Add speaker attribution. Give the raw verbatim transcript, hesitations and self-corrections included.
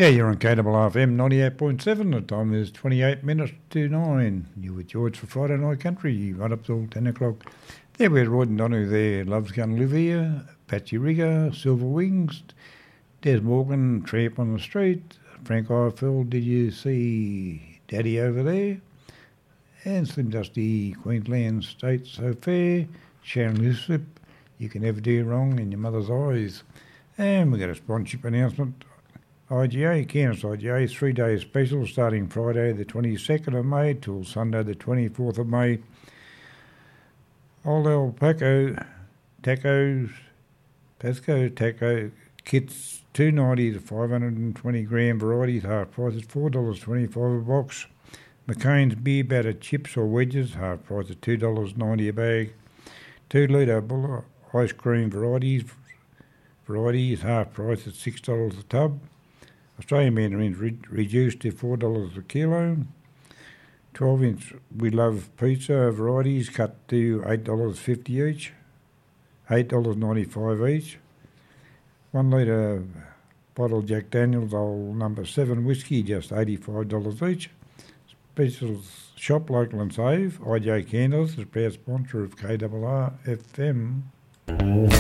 Speaker 1: Yeah, you're on K R F M ninety-eight point seven. The time is twenty-eight minutes to nine. You're with George for Friday Night Country, right up till ten o'clock. There we had Rod and Donu there. Love's Gonna Live Here, Patsy Rigger, Silver Wings, Des Morgan, Tramp on the Street, Frank Ifield, Did You See Daddy Over There? And Slim Dusty, Queensland State So Fair, Sharon Lissip, You Can Never Do Wrong in Your Mother's Eyes. And we got a sponsorship announcement. I G A, Cairns I G A, three-day special starting Friday the twenty-second of May till Sunday the twenty-fourth of May. Old El Paco tacos, Pasco taco kits, two ninety to five hundred twenty gram varieties, half price at four dollars twenty-five a box. McCain's beer batter chips or wedges, half price at two dollars ninety a bag. Two litre Buller ice cream varieties, varieties half price at six dollars a tub. Australian mandarins re- reduced to four dollars a kilo. twelve inch We Love pizza varieties cut to eight dollars fifty each, eight dollars ninety-five each. One litre bottle Jack Daniels Old Number seven whiskey, just eighty-five dollars each. Specials shop local and save. I J Candles is proud sponsor of K R R F M.